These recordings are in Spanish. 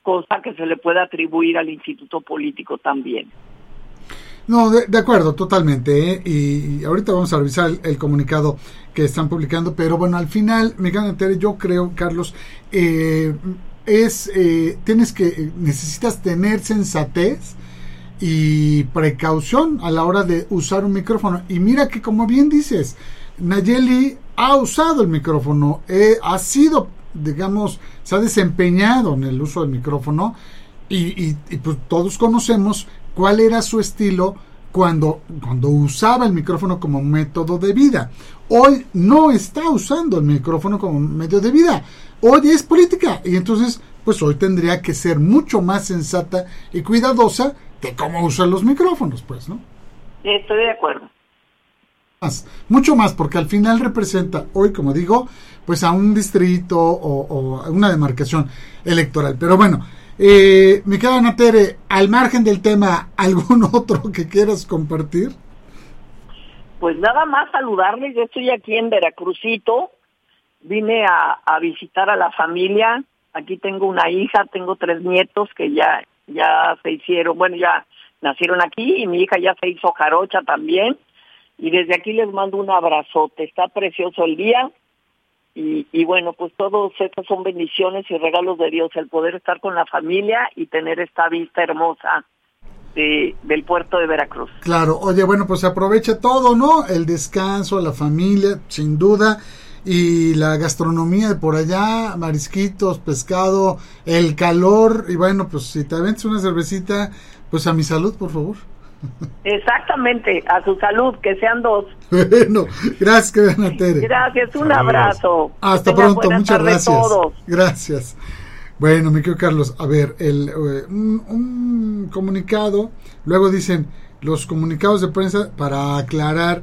cosa que se le puede atribuir al instituto político también. No, de acuerdo, totalmente, ¿eh? Y ahorita vamos a revisar el comunicado que están publicando, pero bueno, al final, mi querida Tere, yo creo, Carlos, necesitas tener sensatez y precaución a la hora de usar un micrófono. Y mira que, como bien dices, Nayeli ha usado el micrófono, ha sido, digamos, se ha desempeñado en el uso del micrófono y pues todos conocemos cuál era su estilo cuando usaba el micrófono como método de vida. Hoy no está usando el micrófono como medio de vida. Hoy es política y entonces pues hoy tendría que ser mucho más sensata y cuidadosa de cómo usan los micrófonos, pues, ¿no? Estoy de acuerdo. Mucho más, porque al final representa hoy, como digo, pues a un distrito o a una demarcación electoral. Pero bueno, mi querida Ana Tere, al margen del tema, ¿algún otro que quieras compartir? Pues nada más saludarles. Yo estoy aquí en Veracruzito, vine a visitar a la familia. Aquí tengo una hija, tengo 3 nietos que ya se hicieron, bueno, ya nacieron aquí, y mi hija ya se hizo jarocha también, y desde aquí les mando un abrazote. Está precioso el día, y bueno, pues todos estos son bendiciones y regalos de Dios, el poder estar con la familia y tener esta vista hermosa del puerto de Veracruz. Claro, oye, bueno, pues aprovecha todo, ¿no? El descanso, la familia, sin duda, y la gastronomía de por allá, marisquitos, pescado, el calor, y bueno, pues si te aventas una cervecita, pues a mi salud, por favor. Exactamente, a su salud, que sean 2. Bueno, gracias, Ana Tere. Gracias, un abrazo. Hasta pronto, muchas gracias. Todos. Gracias. Bueno, mi querido Carlos, a ver, un comunicado, luego dicen los comunicados de prensa para aclarar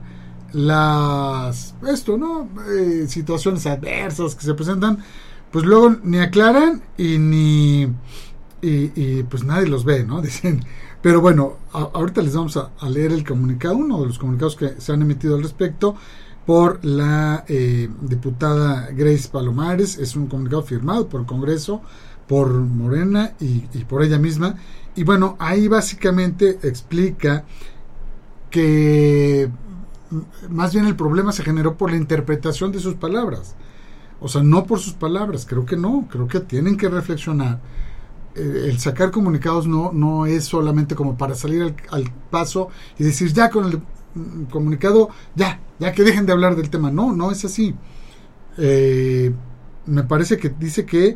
situaciones adversas que se presentan, pues luego ni aclaran y pues nadie los ve, ¿no? Dicen, pero bueno, ahorita les vamos a leer el comunicado, uno de los comunicados que se han emitido al respecto por la diputada Grace Palomares. Es un comunicado firmado por el Congreso, por Morena y por ella misma, y bueno, ahí básicamente explica que más bien el problema se generó por la interpretación de sus palabras, o sea, no por sus palabras. Creo que tienen que reflexionar. El sacar comunicados no es solamente como para salir al paso y decir ya con el comunicado, ya que dejen de hablar del tema. No es así. Me parece que dice que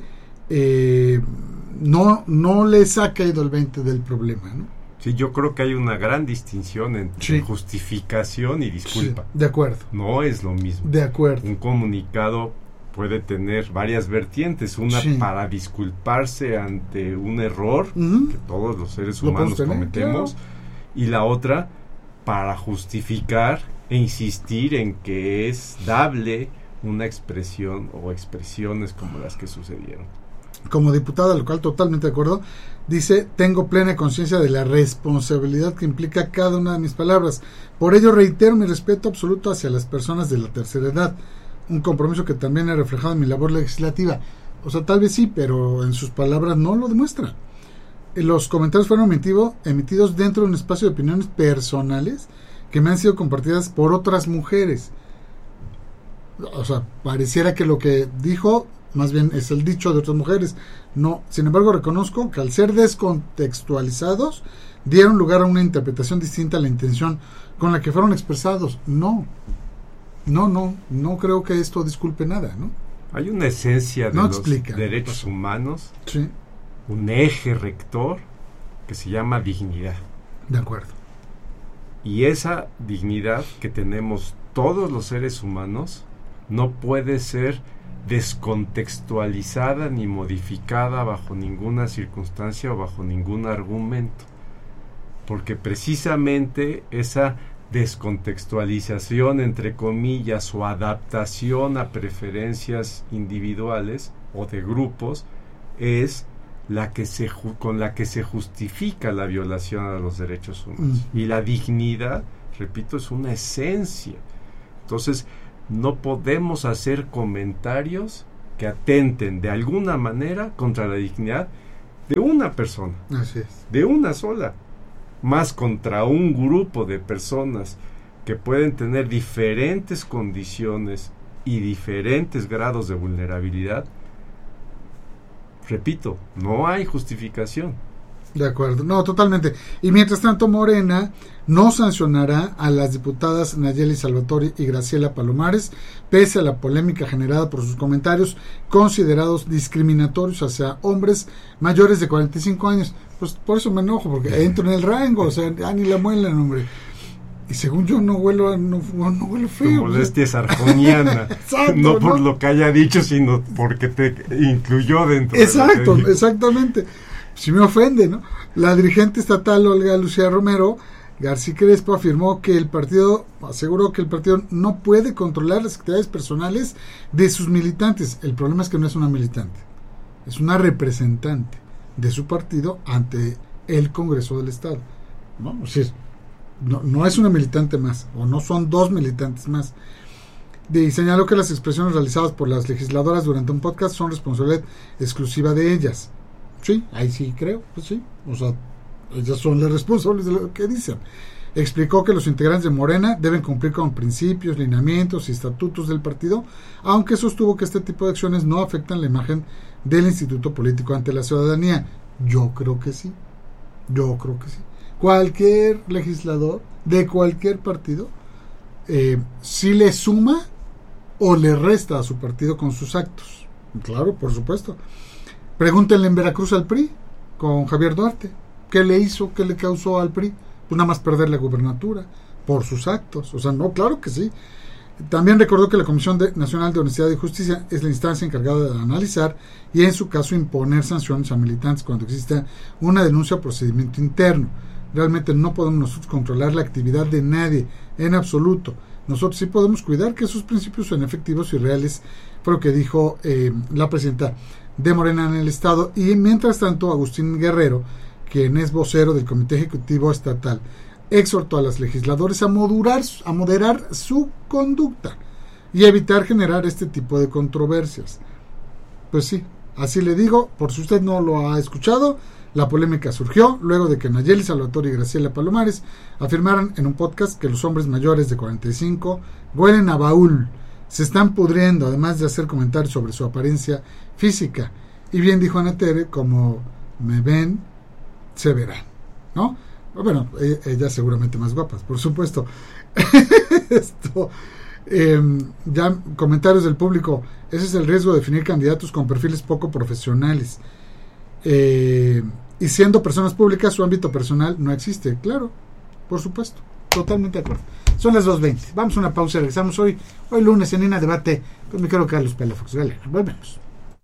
no les ha caído el 20 del problema, ¿no? Sí, yo creo que hay una gran distinción entre justificación y disculpa. Sí, de acuerdo. No es lo mismo. De acuerdo. Un comunicado puede tener varias vertientes, una para disculparse ante un error que todos los seres humanos cometemos, y la otra para justificar e insistir en que es dable una expresión o expresiones como las que sucedieron. Como diputada local, totalmente de acuerdo. Dice, tengo plena conciencia de la responsabilidad que implica cada una de mis palabras. Por ello reitero mi respeto absoluto hacia las personas de la tercera edad. Un compromiso que también he reflejado en mi labor legislativa. O sea, tal vez sí, pero en sus palabras no lo demuestra. Los comentarios fueron emitidos dentro de un espacio de opiniones personales que me han sido compartidas por otras mujeres. O sea, pareciera que lo que dijo más bien es el dicho de otras mujeres. No, sin embargo, reconozco que al ser descontextualizados dieron lugar a una interpretación distinta a la intención con la que fueron expresados. No creo que esto disculpe nada, ¿no? Hay una esencia de los derechos humanos, un eje rector que se llama dignidad. De acuerdo. Y esa dignidad que tenemos todos los seres humanos no puede ser descontextualizada ni modificada bajo ninguna circunstancia o bajo ningún argumento, porque precisamente esa descontextualización, entre comillas, o adaptación a preferencias individuales o de grupos es la que con la que se justifica la violación a los derechos humanos. Y la dignidad, repito, es una esencia. Entonces, no podemos hacer comentarios que atenten de alguna manera contra la dignidad de una persona. Así es. De una sola. Más contra un grupo de personas que pueden tener diferentes condiciones y diferentes grados de vulnerabilidad. Repito, no hay justificación. De acuerdo, no, totalmente. Y mientras tanto, Morena no sancionará a las diputadas Nayeli Salvatore y Graciela Palomares, pese a la polémica generada por sus comentarios considerados discriminatorios hacia hombres mayores de 45 años. Pues por eso me enojo, porque entro en el rango, o sea, ni la muelan, hombre. Y según yo no huelo feo. Tu molestia es arjoniana. Exacto, no por lo que haya dicho, sino porque te incluyó dentro. Exacto, de exactamente. Si me ofende, ¿no? La dirigente estatal Olga Lucía Romero García Crespo aseguró que el partido no puede controlar las actividades personales de sus militantes. El problema es que no es una militante, es una representante de su partido ante el Congreso del Estado. ¿No? O sea, no es una militante más, o no son dos militantes más. Y señaló que las expresiones realizadas por las legisladoras durante un podcast son responsabilidad exclusiva de ellas. Sí, ahí sí creo, pues sí, o sea, ellas son las responsables de lo que dicen. Explicó que los integrantes de Morena deben cumplir con principios, lineamientos y estatutos del partido, aunque sostuvo que este tipo de acciones no afectan la imagen del instituto político ante la ciudadanía. Yo creo que sí. Cualquier legislador de cualquier partido sí le suma o le resta a su partido con sus actos. Claro, por supuesto. Pregúntenle en Veracruz al PRI con Javier Duarte. ¿Qué le hizo? ¿Qué le causó al PRI? Pues nada más perder la gubernatura por sus actos. O sea, no, claro que sí. También recordó que la Comisión Nacional de Honestidad y Justicia es la instancia encargada de analizar y en su caso imponer sanciones a militantes cuando exista una denuncia o procedimiento interno. Realmente no podemos nosotros controlar la actividad de nadie en absoluto. Nosotros sí podemos cuidar que sus principios sean efectivos y reales, fue lo que dijo la presidenta de Morena en el Estado. Y mientras tanto, Agustín Guerrero, quien es vocero del Comité Ejecutivo Estatal, exhortó a los legisladores a moderar su conducta y evitar generar este tipo de controversias. Pues sí, así le digo, por si usted no lo ha escuchado, la polémica surgió luego de que Nayeli Salvatore y Graciela Palomares afirmaran en un podcast que los hombres mayores de 45 huelen a baúl, se están pudriendo, además de hacer comentarios sobre su apariencia física. Y bien dijo Ana Tere, como me ven, se verán, ¿no? Bueno, ellas seguramente más guapas, por supuesto. Ya comentarios del público. Ese es el riesgo de definir candidatos con perfiles poco profesionales. Y siendo personas públicas, su ámbito personal no existe. Claro, por supuesto, totalmente de acuerdo. Son las 2:20. Vamos a una pausa y regresamos hoy lunes en Línea Debate con mi querido Carlos Palafox Galera. Volvemos.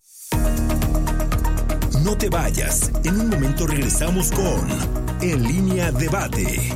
No te vayas. En un momento regresamos con En Línea Debate.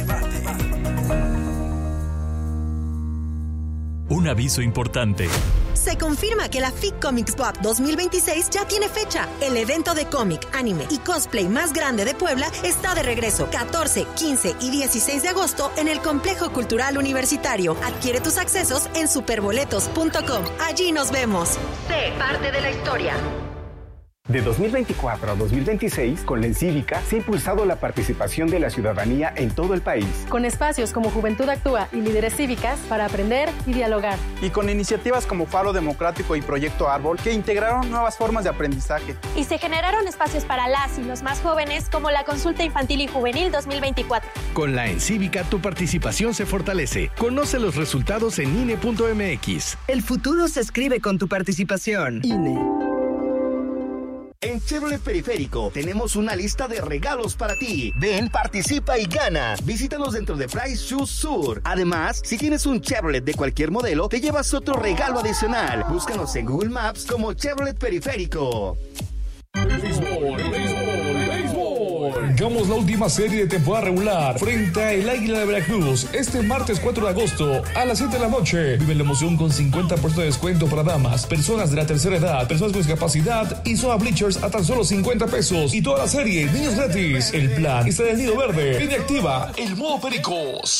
Un aviso importante. Se confirma que la FIC Comics Pop 2026 ya tiene fecha. El evento de cómic, anime y cosplay más grande de Puebla está de regreso 14, 15 y 16 de agosto en el Complejo Cultural Universitario. Adquiere tus accesos en superboletos.com. Allí nos vemos. Sé parte de la historia. De 2024 a 2026, con la Encívica se ha impulsado la participación de la ciudadanía en todo el país. Con espacios como Juventud Actúa y Líderes Cívicas para aprender y dialogar. Y con iniciativas como Faro Democrático y Proyecto Árbol que integraron nuevas formas de aprendizaje. Y se generaron espacios para las y los más jóvenes como la Consulta Infantil y Juvenil 2024. Con la Encívica tu participación se fortalece. Conoce los resultados en INE.mx. El futuro se escribe con tu participación. INE. En Chevrolet Periférico tenemos una lista de regalos para ti. Ven, participa y gana. Visítanos dentro de Price Shoes Sur. Además, si tienes un Chevrolet de cualquier modelo, te llevas otro regalo adicional. Búscanos en Google Maps como Chevrolet Periférico. Arrancamos la última serie de temporada regular frente a el Águila de Veracruz este martes 4 de agosto a las 7 de la noche. Vive la emoción con 50% de descuento para damas, personas de la tercera edad, personas con discapacidad y zona bleachers a tan solo 50 pesos. Y toda la serie, niños gratis. El plan está en el Nido Verde. Viene activa el modo Pericos.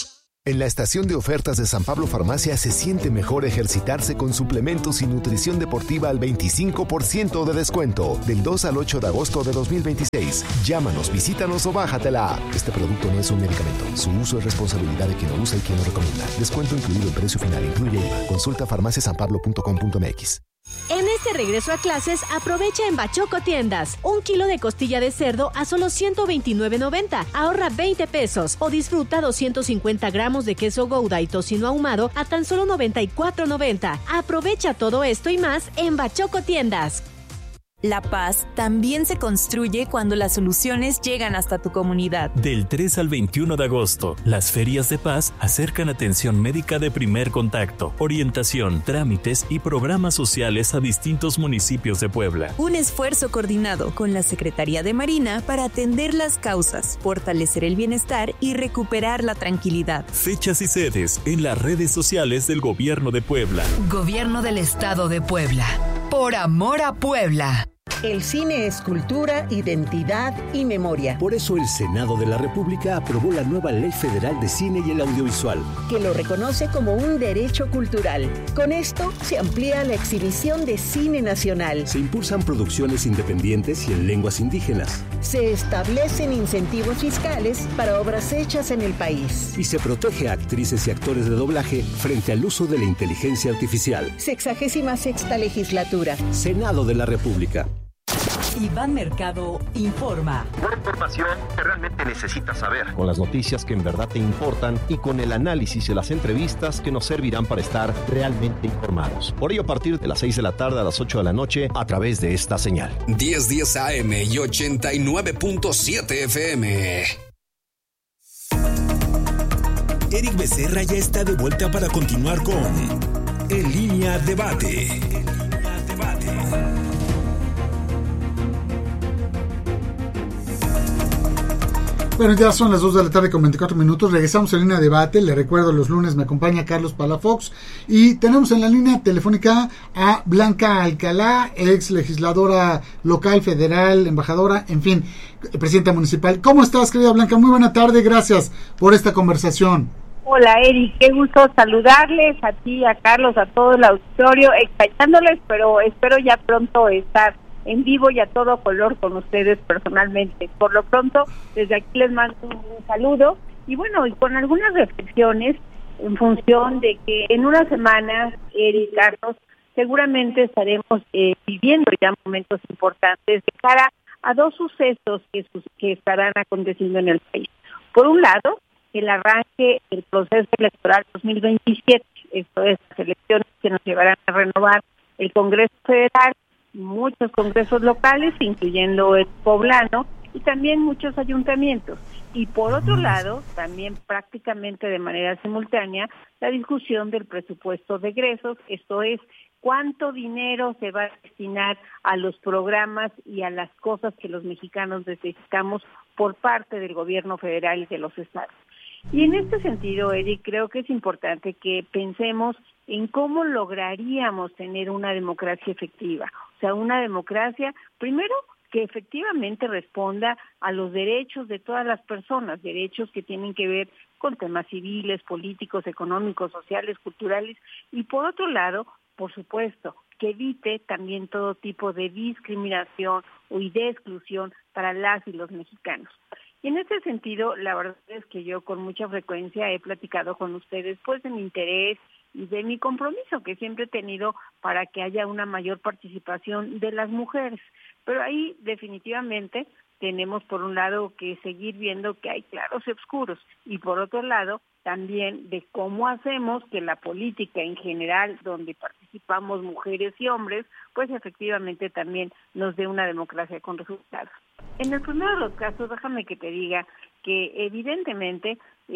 En la estación de ofertas de San Pablo Farmacia se siente mejor ejercitarse con suplementos y nutrición deportiva al 25% de descuento. Del 2 al 8 de agosto de 2026. Llámanos, visítanos o bájate la app. Este producto no es un medicamento. Su uso es responsabilidad de quien lo usa y quien lo recomienda. Descuento incluido en precio final. Incluye IVA. Consulta farmaciasanpablo.com.mx. En este regreso a clases, aprovecha en Bachoco Tiendas. 1 kilo de costilla de cerdo a solo $129.90. Ahorra 20 pesos. O disfruta 250 gramos de queso Gouda y tocino ahumado a tan solo $94.90. Aprovecha todo esto y más en Bachoco Tiendas. La paz también se construye cuando las soluciones llegan hasta tu comunidad. Del 3 al 21 de agosto, las ferias de paz acercan atención médica de primer contacto, orientación, trámites y programas sociales a distintos municipios de Puebla. Un esfuerzo coordinado con la Secretaría de Marina para atender las causas, fortalecer el bienestar y recuperar la tranquilidad. Fechas y sedes en las redes sociales del Gobierno de Puebla. Gobierno del Estado de Puebla. Por amor a Puebla. El cine es cultura, identidad y memoria. Por eso el Senado de la República aprobó la nueva Ley Federal de Cine y el Audiovisual, que lo reconoce como un derecho cultural. Con esto se amplía la exhibición de cine nacional. Se impulsan producciones independientes y en lenguas indígenas. Se establecen incentivos fiscales para obras hechas en el país. Y se protege a actrices y actores de doblaje frente al uso de la inteligencia artificial. 66ª legislatura. Senado de la República. Iván Mercado informa. Una información que realmente necesitas saber. Con las noticias que en verdad te importan y con el análisis y las entrevistas que nos servirán para estar realmente informados. Por ello, a partir de las 6 de la tarde a las 8 de la noche, a través de esta señal. 1010 AM y 89.7 FM. Eric Becerra ya está de vuelta para continuar con En Línea Debate. Bueno, ya son las 2 de la tarde con 24 minutos. Regresamos en Línea de Debate. Le recuerdo, los lunes me acompaña Carlos Palafox. Y tenemos en la línea telefónica a Blanca Alcalá, ex legisladora local, federal, embajadora, en fin, presidenta municipal. ¿Cómo estás, querida Blanca? Muy buena tarde. Gracias por esta conversación. Hola, Eric. Qué gusto saludarles, a ti, a Carlos, a todo el auditorio, extrañándoles, pero espero ya pronto estar en vivo y a todo color con ustedes personalmente. Por lo pronto, desde aquí les mando un saludo y bueno, y con algunas reflexiones en función de que en una semana, Eric, Carlos, seguramente estaremos viviendo ya momentos importantes de cara a dos sucesos que estarán aconteciendo en el país. Por un lado, el arranque del proceso electoral 2027, esto es, las elecciones que nos llevarán a renovar el Congreso Federal, muchos congresos locales, incluyendo el poblano, y también muchos ayuntamientos. Y por otro lado, también prácticamente de manera simultánea, la discusión del presupuesto de egresos, esto es, cuánto dinero se va a destinar a los programas y a las cosas que los mexicanos necesitamos por parte del gobierno federal y de los estados. Y en este sentido, Eric, creo que es importante que pensemos en cómo lograríamos tener una democracia efectiva. O sea, una democracia, primero, que efectivamente responda a los derechos de todas las personas, derechos que tienen que ver con temas civiles, políticos, económicos, sociales, culturales, y por otro lado, por supuesto, que evite también todo tipo de discriminación y de exclusión para las y los mexicanos. Y en este sentido, la verdad es que yo con mucha frecuencia he platicado con ustedes pues de mi interés y de mi compromiso que siempre he tenido para que haya una mayor participación de las mujeres. Pero ahí definitivamente tenemos por un lado que seguir viendo que hay claros y oscuros y por otro lado también de cómo hacemos que la política en general, donde participamos mujeres y hombres, pues efectivamente también nos dé una democracia con resultados. En el primero de los casos, déjame que te diga que evidentemente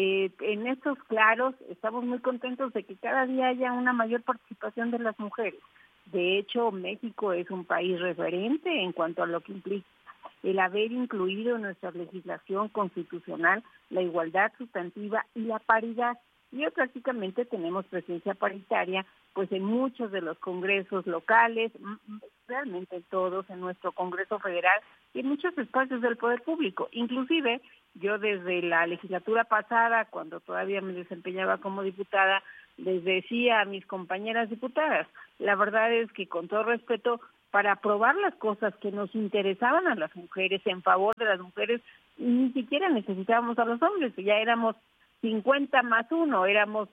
en estos claros estamos muy contentos de que cada día haya una mayor participación de las mujeres. De hecho, México es un país referente en cuanto a lo que implica el haber incluido en nuestra legislación constitucional la igualdad sustantiva y la paridad. Y hoy prácticamente tenemos presencia paritaria pues en muchos de los congresos locales, realmente todos en nuestro Congreso Federal y en muchos espacios del poder público. Inclusive, yo desde la legislatura pasada, cuando todavía me desempeñaba como diputada, les decía a mis compañeras diputadas, la verdad es que con todo respeto, para aprobar las cosas que nos interesaban a las mujeres, en favor de las mujeres, ni siquiera necesitábamos a los hombres, ya éramos 50 más 1, éramos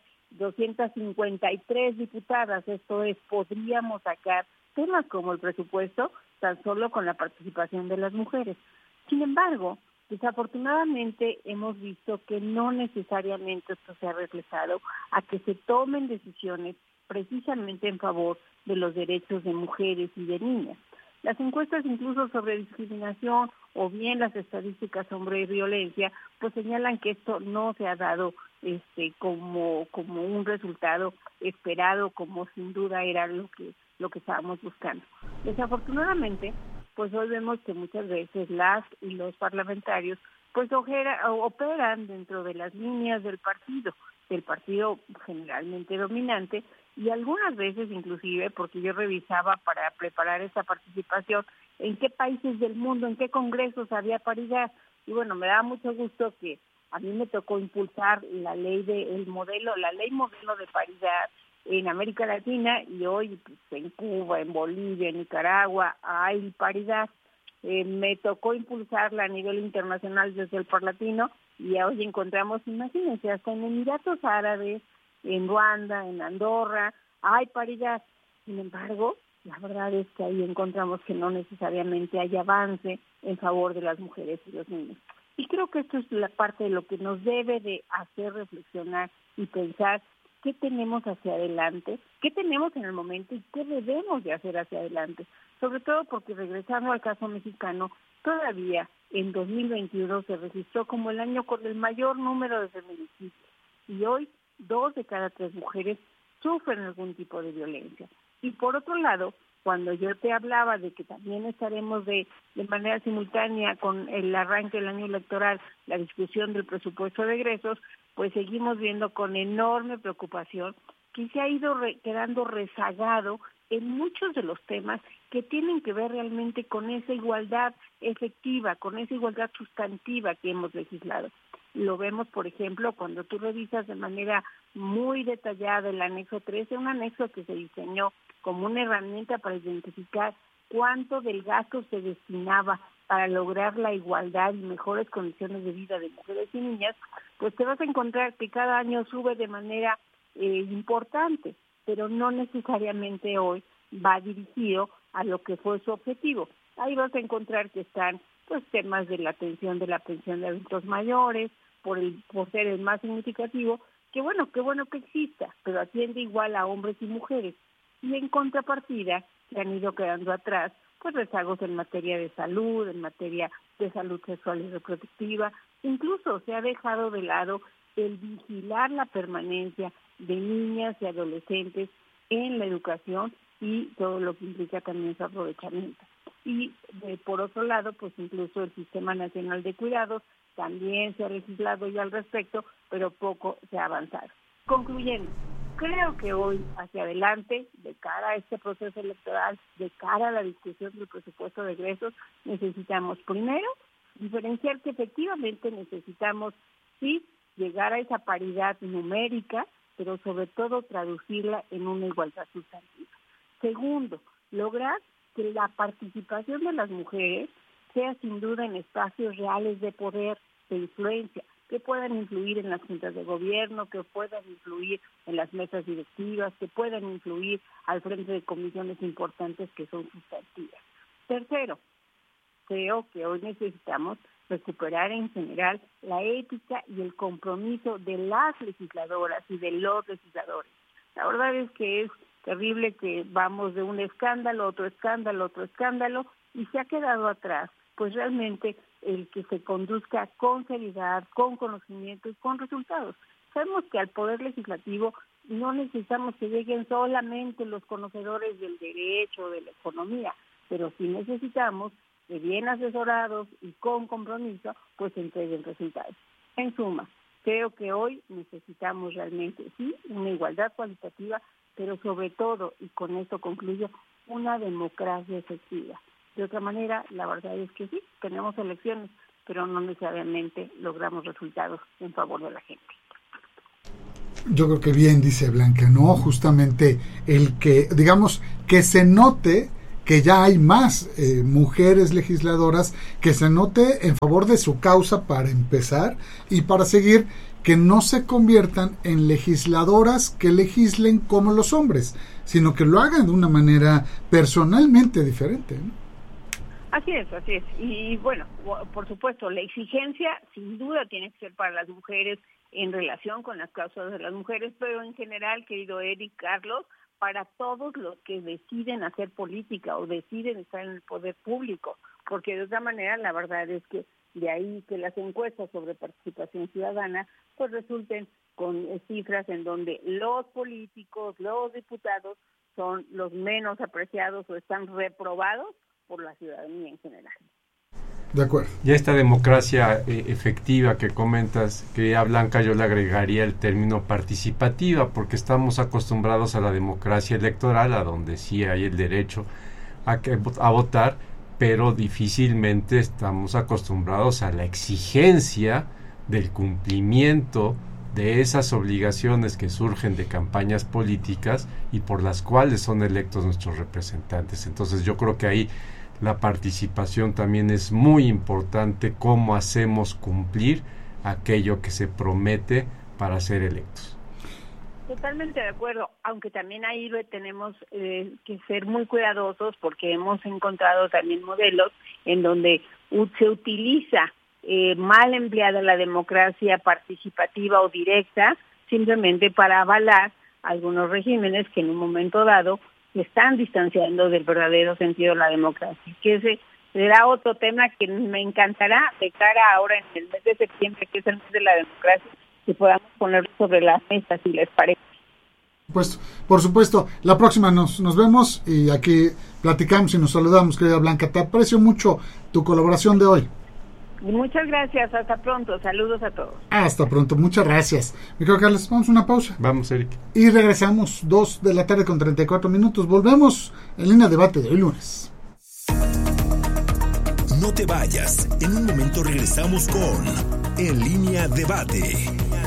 253 diputadas, esto es, podríamos sacar temas como el presupuesto tan solo con la participación de las mujeres. Sin embargo, desafortunadamente hemos visto que no necesariamente esto se ha reflejado a que se tomen decisiones precisamente en favor de los derechos de mujeres y de niñas. Las encuestas incluso sobre discriminación o bien las estadísticas sobre violencia pues señalan que esto no se ha dado como un resultado esperado, como sin duda era lo que estábamos buscando. Desafortunadamente, pues hoy vemos que muchas veces las y los parlamentarios pues operan dentro de las líneas del partido generalmente dominante, y algunas veces inclusive, porque yo revisaba para preparar esta participación, en qué países del mundo, en qué congresos había paridad, y bueno, me da mucho gusto que a mí me tocó impulsar la ley modelo de paridad en América Latina, y hoy pues, en Cuba, en Bolivia, en Nicaragua hay paridad. Me tocó impulsarla a nivel internacional desde el Parlatino, y hoy encontramos, imagínense, hasta en Emiratos Árabes, en Ruanda, en Andorra, hay paridad. Sin embargo, la verdad es que ahí encontramos que no necesariamente hay avance en favor de las mujeres y los niños. Y creo que esto es la parte de lo que nos debe de hacer reflexionar y pensar qué tenemos hacia adelante, qué tenemos en el momento y qué debemos de hacer hacia adelante. Sobre todo porque, regresando al caso mexicano, todavía en 2021 se registró como el año con el mayor número de feminicidios. Y hoy 2 de cada 3 mujeres sufren algún tipo de violencia. Y por otro lado, cuando yo te hablaba de que también estaremos de manera simultánea con el arranque del año electoral, la discusión del presupuesto de egresos, pues seguimos viendo con enorme preocupación que se ha ido quedando rezagado en muchos de los temas que tienen que ver realmente con esa igualdad efectiva, con esa igualdad sustantiva que hemos legislado. Lo vemos, por ejemplo, cuando tú revisas de manera muy detallada el anexo 13, un anexo que se diseñó como una herramienta para identificar cuánto del gasto se destinaba para lograr la igualdad y mejores condiciones de vida de mujeres y niñas, pues te vas a encontrar que cada año sube de manera importante, pero no necesariamente hoy va dirigido a lo que fue su objetivo. Ahí vas a encontrar que están pues temas de la atención de la pensión de adultos mayores, por ser el más significativo, qué bueno que exista, pero atiende igual a hombres y mujeres. Y en contrapartida se han ido quedando atrás pues rezagos en materia de salud, en materia de salud sexual y reproductiva. Incluso se ha dejado de lado el vigilar la permanencia de niñas y adolescentes en la educación y todo lo que implica también su aprovechamiento. Y por otro lado, pues incluso el Sistema Nacional de Cuidados también se ha legislado ya al respecto, pero poco se ha avanzado. Concluyendo, creo que hoy hacia adelante, de cara a este proceso electoral, de cara a la discusión del presupuesto de egresos, necesitamos primero diferenciar que efectivamente necesitamos sí llegar a esa paridad numérica, pero sobre todo traducirla en una igualdad sustantiva. Segundo, lograr que la participación de las mujeres sea sin duda en espacios reales de poder, de influencia, que puedan influir en las juntas de gobierno, que puedan influir en las mesas directivas, que puedan influir al frente de comisiones importantes que son sustantivas. Tercero, creo que hoy necesitamos recuperar en general la ética y el compromiso de las legisladoras y de los legisladores. La verdad es que es terrible que vamos de un escándalo, otro escándalo, y se ha quedado atrás, pues realmente el que se conduzca con seriedad, con conocimiento y con resultados. Sabemos que al Poder Legislativo no necesitamos que lleguen solamente los conocedores del derecho o de la economía, pero sí necesitamos que bien asesorados y con compromiso, pues entreguen resultados. En suma, creo que hoy necesitamos realmente, sí, una igualdad cualitativa, pero sobre todo, y con esto concluyo, una democracia efectiva. De otra manera, la verdad es que sí, tenemos elecciones, pero no necesariamente logramos resultados en favor de la gente. Yo creo que bien dice Blanca, ¿no? Justamente el que, digamos, que se note que ya hay más mujeres legisladoras, que se note en favor de su causa para empezar, y para seguir, que no se conviertan en legisladoras que legislen como los hombres, sino que lo hagan de una manera personalmente diferente, ¿no? Así es. Y bueno, por supuesto, la exigencia sin duda tiene que ser para las mujeres en relación con las causas de las mujeres, pero en general, querido Eric, Carlos, para todos los que deciden hacer política o deciden estar en el poder público, porque de otra manera la verdad es que de ahí que las encuestas sobre participación ciudadana pues resulten con cifras en donde los políticos, los diputados son los menos apreciados o están reprobados por la ciudadanía en general. De acuerdo. Y a esta democracia efectiva que comentas, querida Blanca, yo le agregaría el término participativa, porque estamos acostumbrados a la democracia electoral, a donde sí hay el derecho a votar, pero difícilmente estamos acostumbrados a la exigencia del cumplimiento de esas obligaciones que surgen de campañas políticas y por las cuales son electos nuestros representantes. Entonces yo creo que ahí la participación también es muy importante, cómo hacemos cumplir aquello que se promete para ser electos. Totalmente de acuerdo, aunque también ahí tenemos que ser muy cuidadosos porque hemos encontrado también modelos en donde se utiliza mal empleada la democracia participativa o directa simplemente para avalar algunos regímenes que en un momento dado se están distanciando del verdadero sentido de la democracia, que ese será otro tema que me encantará de cara ahora en el mes de septiembre, que es el mes de la democracia, que podamos ponerlo sobre las mesas, si les parece. Pues, por supuesto, la próxima nos vemos y aquí platicamos y nos saludamos, querida Blanca. Te aprecio mucho tu colaboración de hoy. Muchas gracias, hasta pronto, saludos a todos. Hasta pronto, muchas gracias. Mi querido Carlos, vamos a una pausa. Vamos, Eric. Y regresamos, 2:34 p.m. Volvemos en Línea Debate de hoy lunes. No te vayas, en un momento regresamos con En Línea Debate.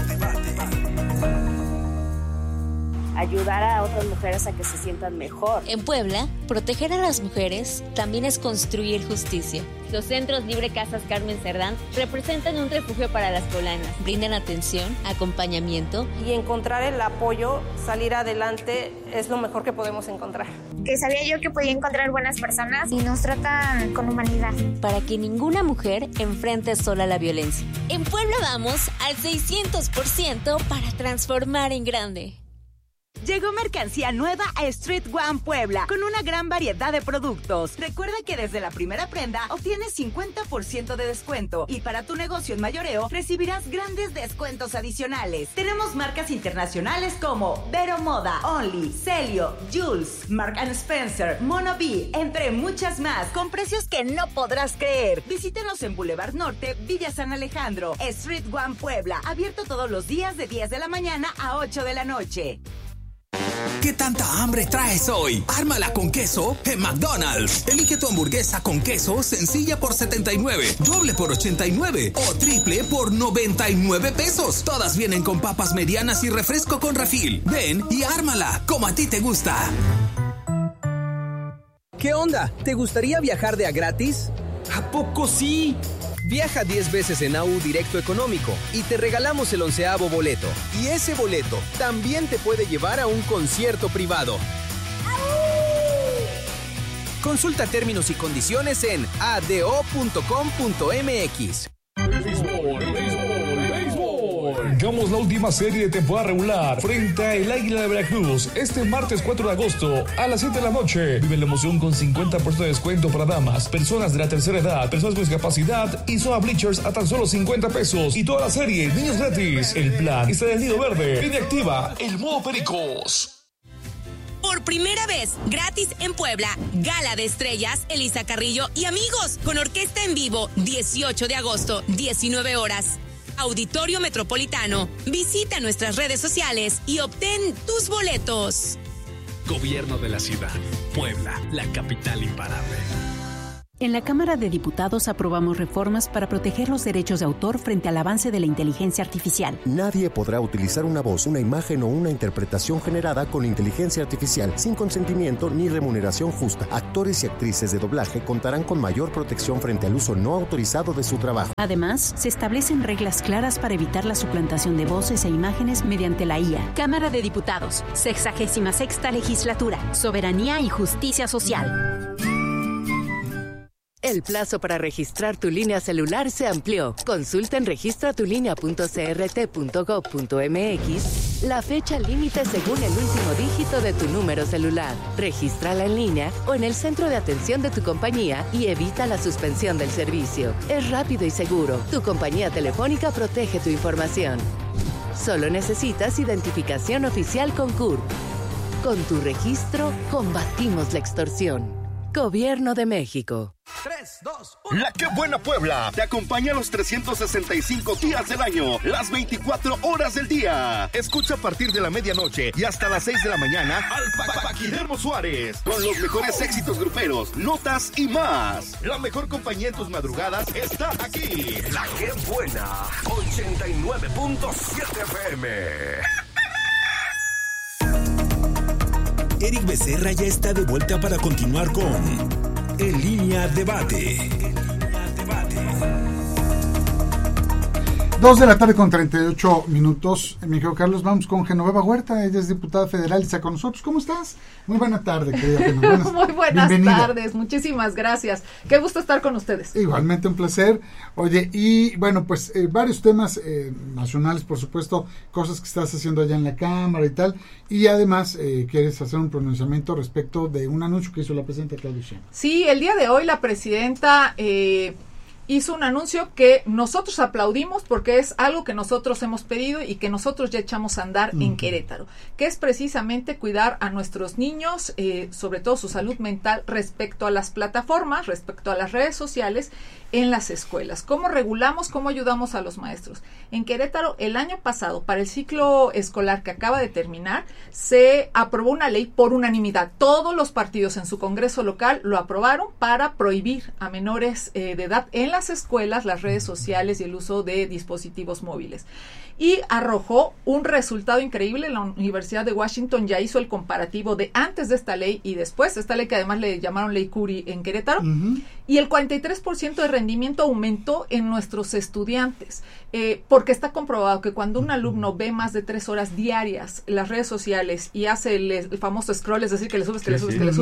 Ayudar a otras mujeres a que se sientan mejor. En Puebla, proteger a las mujeres también es construir justicia. Los centros Libre Casas Carmen Cerdán representan un refugio para las poblanas. Brindan atención, acompañamiento. Y encontrar el apoyo, salir adelante, es lo mejor que podemos encontrar. Que sabía yo que podía encontrar buenas personas y nos tratan con humanidad. Para que ninguna mujer enfrente sola la violencia. En Puebla vamos al 600% para transformar en grande. Llegó mercancía nueva a Street One Puebla con una gran variedad de productos. Recuerda que desde la primera prenda obtienes 50% de descuento y para tu negocio en mayoreo recibirás grandes descuentos adicionales. Tenemos marcas internacionales como Vero Moda, Only, Celio, Jules, Mark & Spencer, Mono B, entre muchas más, con precios que no podrás creer. Visítenos en Boulevard Norte, Villa San Alejandro. Street One Puebla, abierto todos los días de 10 de la mañana a 8 de la noche. ¿Qué tanta hambre traes hoy? Ármala con queso en McDonald's. Elige tu hamburguesa con queso sencilla por 79, doble por 89 o triple por 99 pesos. Todas vienen con papas medianas y refresco con refil. Ven y ármala como a ti te gusta. ¿Qué onda? ¿Te gustaría viajar de a gratis? ¿A poco sí? Viaja 10 veces en AU Directo Económico y te regalamos el 11avo boleto. Y ese boleto también te puede llevar a un concierto privado. Consulta términos y condiciones en ado.com.mx. Arrancamos la última serie de temporada regular frente a el Águila de Veracruz este martes 4 de agosto a las 7 de la noche. Vive la emoción con 50% de descuento para damas, personas de la tercera edad, personas con discapacidad y zona bleachers a tan solo 50 pesos. Y toda la serie, niños gratis. El plan está del Nido Verde. Línea activa, el modo Pericos. Por primera vez, gratis en Puebla, Gala de Estrellas, Elisa Carrillo y amigos, con orquesta en vivo, 18 de agosto, 19 horas. Auditorio Metropolitano. Visita nuestras redes sociales y obtén tus boletos. Gobierno de la Ciudad. Puebla, la capital imparable. En la Cámara de Diputados aprobamos reformas para proteger los derechos de autor frente al avance de la inteligencia artificial. Nadie podrá utilizar una voz, una imagen o una interpretación generada con inteligencia artificial sin consentimiento ni remuneración justa. Actores y actrices de doblaje contarán con mayor protección frente al uso no autorizado de su trabajo. Además, se establecen reglas claras para evitar la suplantación de voces e imágenes mediante la IA. Cámara de Diputados, 66ª Legislatura, Soberanía y Justicia Social. El plazo para registrar tu línea celular se amplió. Consulta en registratulinea.crt.gov.mx la fecha límite según el último dígito de tu número celular. Regístrala en línea o en el centro de atención de tu compañía y evita la suspensión del servicio. Es rápido y seguro. Tu compañía telefónica protege tu información. Solo necesitas identificación oficial con CURP. Con tu registro, combatimos la extorsión. Gobierno de México. 3, 2, 1. La Qué Buena Puebla te acompaña los 365 días del año, las 24 horas del día. Escucha a partir de la medianoche y hasta las 6 de la mañana al Guillermo Suárez con los mejores éxitos gruperos, notas y más. La mejor compañía en tus madrugadas está aquí. La Qué Buena, 89.7 FM. Eric Becerra ya está de vuelta para continuar con En Línea Debate. 2 de la tarde con 38 minutos. Mi querido Carlos, vamos con Genoveva Huerta. Ella es diputada federal y está con nosotros. ¿Cómo estás? Muy buena tarde, querida Genoveva. Muy buenas tardes. Muchísimas gracias. Qué gusto estar con ustedes. Igualmente un placer. Oye, y bueno, pues varios temas nacionales, por supuesto, cosas que estás haciendo allá en la Cámara y tal. Y además quieres hacer un pronunciamiento respecto de un anuncio que hizo la presidenta Claudia Sheinbaum. Sí, el día de hoy la presidenta hizo un anuncio que nosotros aplaudimos porque es algo que nosotros hemos pedido y que nosotros ya echamos a andar en Querétaro, que es precisamente cuidar a nuestros niños, sobre todo su salud mental respecto a las plataformas, respecto a las redes sociales en las escuelas. ¿Cómo regulamos, cómo ayudamos a los maestros? En Querétaro, el año pasado, para el ciclo escolar que acaba de terminar, se aprobó una ley por unanimidad. Todos los partidos en su congreso local lo aprobaron para prohibir a menores de edad en las escuelas las redes sociales y el uso de dispositivos móviles. Y arrojó un resultado increíble. La Universidad de Washington ya hizo el comparativo de antes de esta ley y después, esta ley que además le llamaron Ley Curie en Querétaro, y el 43% de rendimiento aumentó en nuestros estudiantes, porque está comprobado que cuando un alumno ve más de 3 horas diarias las redes sociales y hace el famoso scroll, es decir, que le subes,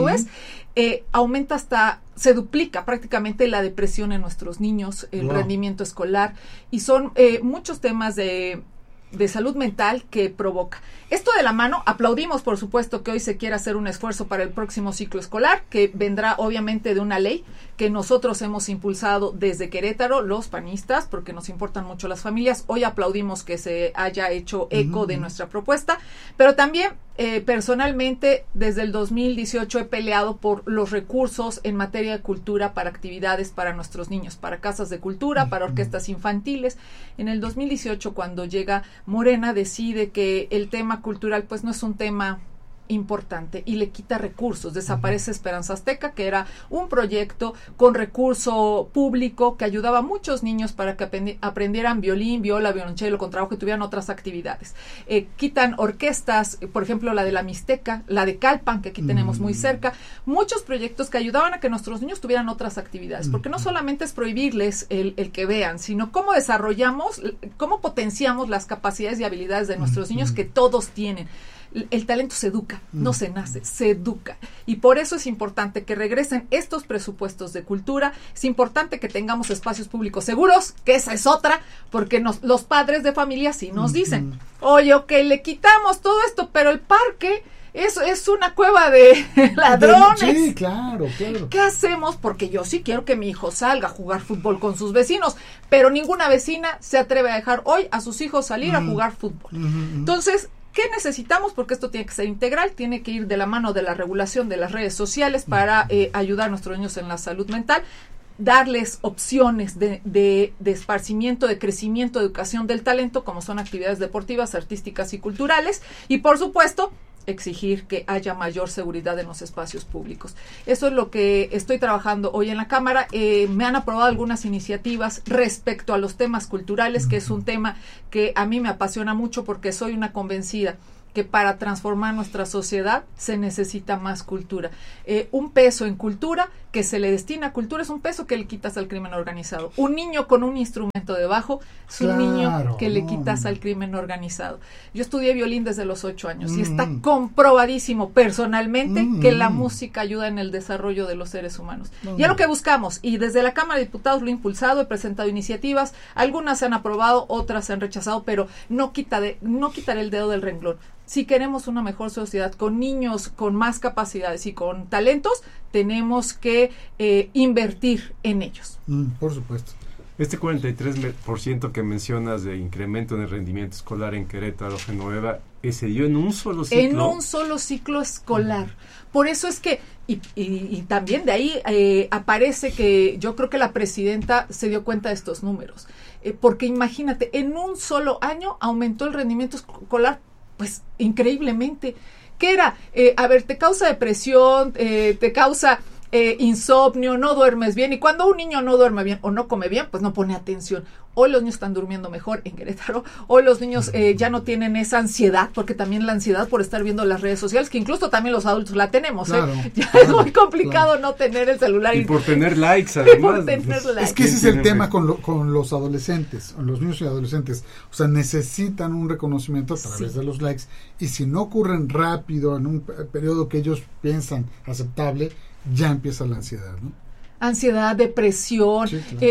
aumenta se duplica prácticamente la depresión en nuestros niños, el rendimiento escolar, y son muchos temas de salud mental que provoca. Esto de la mano, aplaudimos por supuesto que hoy se quiera hacer un esfuerzo para el próximo ciclo escolar, que vendrá obviamente de una ley que nosotros hemos impulsado desde Querétaro, los panistas, porque nos importan mucho las familias. Hoy aplaudimos que se haya hecho eco de nuestra propuesta, pero también personalmente desde el 2018 he peleado por los recursos en materia de cultura para actividades para nuestros niños, para casas de cultura, para orquestas infantiles. En el 2018, cuando llega Morena, decide que el tema cultural pues no es un tema importante y le quita recursos. Desaparece Esperanza Azteca, que era un proyecto con recurso público que ayudaba a muchos niños para que aprendieran violín, viola, violonchelo, contrabajo y tuvieran otras actividades. Quitan orquestas, por ejemplo la de la Mixteca, la de Calpan, que aquí tenemos muy cerca, muchos proyectos que ayudaban a que nuestros niños tuvieran otras actividades, porque no solamente es prohibirles el que vean, sino cómo desarrollamos, cómo potenciamos las capacidades y habilidades de nuestros niños que todos tienen. El talento se educa, no se nace, se educa. Y por eso es importante que regresen estos presupuestos de cultura. Es importante que tengamos espacios públicos seguros, que esa es otra, porque los padres de familia sí nos dicen, oye, ok, le quitamos todo esto, pero el parque es una cueva de ladrones. Sí, claro. ¿Qué hacemos? Porque yo sí quiero que mi hijo salga a jugar fútbol con sus vecinos, pero ninguna vecina se atreve a dejar hoy a sus hijos salir a jugar fútbol. Entonces, ¿qué necesitamos? Porque esto tiene que ser integral, tiene que ir de la mano de la regulación de las redes sociales para ayudar a nuestros niños en la salud mental, darles opciones de esparcimiento, de crecimiento, de educación del talento, como son actividades deportivas, artísticas y culturales, y por supuesto exigir que haya mayor seguridad en los espacios públicos. Eso es lo que estoy trabajando hoy en la Cámara. Me han aprobado algunas iniciativas respecto a los temas culturales, que es un tema que a mí me apasiona mucho porque soy una convencida que para transformar nuestra sociedad se necesita más cultura. Un peso en cultura que se le destina a cultura es un peso que le quitas al crimen organizado. Un niño con un instrumento debajo es un niño que le quitas al crimen organizado. Yo estudié violín desde los 8 años y está comprobadísimo personalmente que la música ayuda en el desarrollo de los seres humanos. Y es lo que buscamos, y desde la Cámara de Diputados lo he impulsado, he presentado iniciativas, algunas se han aprobado, otras se han rechazado, pero no quitaré el dedo del renglón. Si queremos una mejor sociedad con niños con más capacidades y con talentos, tenemos que invertir en ellos. Por supuesto. Este 43% que mencionas de incremento en el rendimiento escolar en Querétaro, Genoveva, se dio en un solo ciclo. En un solo ciclo escolar. Por eso es que, y también de ahí aparece que yo creo que la presidenta se dio cuenta de estos números. Porque imagínate, en un solo año aumentó el rendimiento escolar pues increíblemente. ¿Qué era? Te causa depresión, te causa insomnio, no duermes bien, y cuando un niño no duerme bien o no come bien, pues no pone atención. Hoy los niños están durmiendo mejor en Querétaro, hoy los niños ya no tienen esa ansiedad, porque también la ansiedad por estar viendo las redes sociales, que incluso también los adultos la tenemos, ya es muy complicado no tener el celular. Y por tener likes, además. Es que ese es el tema con los adolescentes, los niños y adolescentes, o sea, necesitan un reconocimiento a través de los likes, y si no ocurren rápido en un periodo que ellos piensan aceptable, ya empieza la ansiedad, ¿no? Ansiedad, depresión,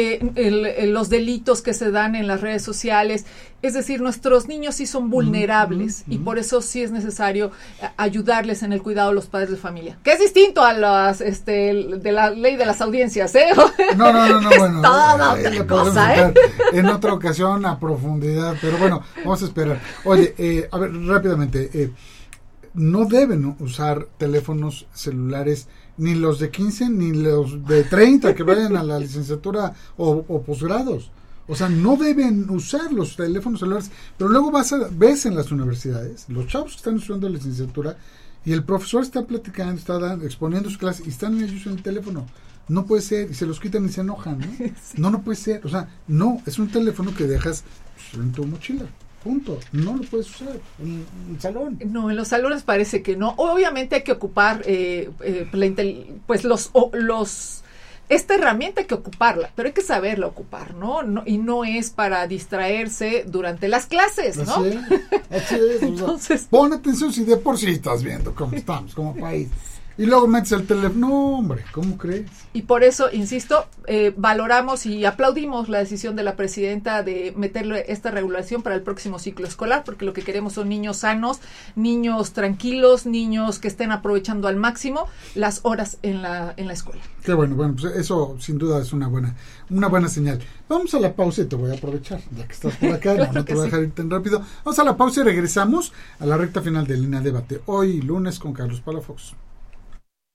los delitos que se dan en las redes sociales. Es decir, nuestros niños sí son vulnerables y por eso sí es necesario ayudarles en el cuidado de los padres de familia, que es distinto a las de la ley de las audiencias, ¿eh? No, bueno, toda otra cosa, en otra ocasión a profundidad, pero bueno, vamos a esperar. Oye, a ver, rápidamente, no deben usar teléfonos celulares ni los de 15 ni los de 30 que vayan a la licenciatura o posgrados. O sea, no deben usar los teléfonos celulares. Pero luego ves en las universidades, los chavos que están estudiando la licenciatura y el profesor está platicando, exponiendo su clase y están ellos en el teléfono. No puede ser, y se los quitan y se enojan, ¿no? Sí. No puede ser. O sea, no, es un teléfono que dejas en tu mochila. Punto. No lo puedes usar en el salón. No, en los salones parece que no. Obviamente hay que ocupar esta herramienta hay que ocuparla, pero hay que saberla ocupar, ¿no? Y no es para distraerse durante las clases, ¿no? Así es. Entonces, pon atención si de por sí estás viendo cómo estamos como país. Y luego metes el teléfono. No, hombre, ¿cómo crees? Y por eso, insisto, valoramos y aplaudimos la decisión de la presidenta de meterle esta regulación para el próximo ciclo escolar, porque lo que queremos son niños sanos, niños tranquilos, niños que estén aprovechando al máximo las horas en la escuela. Qué bueno, pues eso sin duda es una buena señal. Vamos a la pausa y te voy a aprovechar, ya que estás por acá, no te voy a dejar ir tan rápido. Vamos a la pausa y regresamos a la recta final de Línea Debate, hoy lunes con Carlos Palafox.